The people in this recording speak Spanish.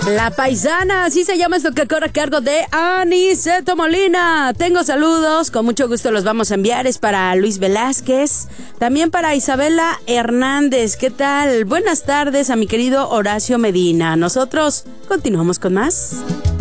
La paisana, así se llama esto que corre a cargo de Aniceto Molina. Tengo saludos, con mucho gusto los vamos a enviar. Es para Luis Velázquez, también para Isabela Hernández. ¿Qué tal? Buenas tardes a mi querido Horacio Medina. Nosotros continuamos con más.